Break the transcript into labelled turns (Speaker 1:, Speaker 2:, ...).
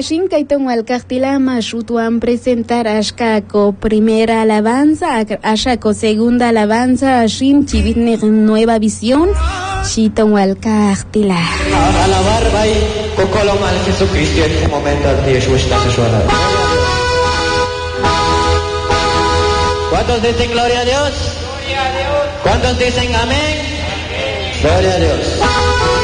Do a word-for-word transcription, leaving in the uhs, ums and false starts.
Speaker 1: Yeshin Kaiton Walcachtilama Shutuan presentar Ashkako primera alabanza, Ashako segunda alabanza, Shim Chivitne nueva visión, Shiton Walcachtila.
Speaker 2: Alabar by Cocolom al Jesucristo en este momento al Dios está sexual. ¿Cuántos dicen gloria a Dios? Gloria a Dios. ¿Cuántos dicen amén? Amén. Gloria a Dios.